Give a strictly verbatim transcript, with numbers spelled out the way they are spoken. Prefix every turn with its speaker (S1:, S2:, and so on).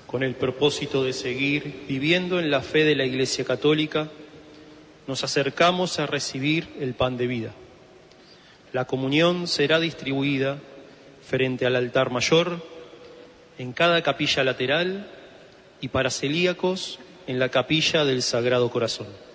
S1: Con el propósito de seguir viviendo en la fe de la Iglesia Católica, nos acercamos a recibir el pan de vida. La comunión será distribuida frente al altar mayor, en cada capilla lateral y para celíacos en la capilla del Sagrado Corazón.